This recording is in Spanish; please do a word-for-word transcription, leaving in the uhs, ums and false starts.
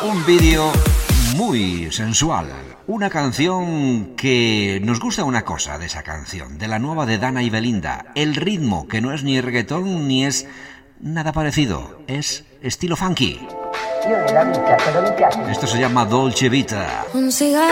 Un vídeo muy sensual. Una canción que nos gusta una cosa de esa canción, de la nueva de Dana y Belinda. El ritmo, que no es ni reggaetón ni es nada parecido. Es estilo funky. Esto se llama Dolce Vita. Un cigarro